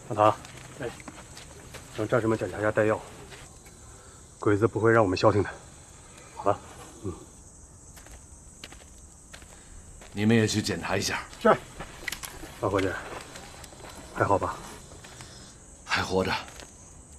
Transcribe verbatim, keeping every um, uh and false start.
大堂，哎，让战士们检查一下弹药，鬼子不会让我们消停的。好吧，嗯。 你们也去检查一下。 是。老伙计，还好吧？ 还活着。